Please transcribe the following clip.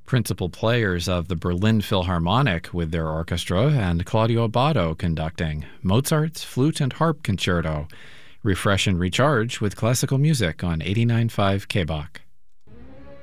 Principal players of the Berlin Philharmonic with their orchestra and Claudio Abbado conducting Mozart's Flute and Harp Concerto. Refresh and recharge with classical music on 89.5 KBach.